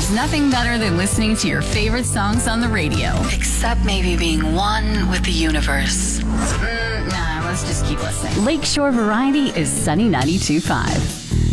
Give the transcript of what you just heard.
There's nothing better than listening to your favorite songs on the radio. Except maybe being one with the universe. Nah, let's just keep listening. Lakeshore Variety is Sunny 92.5.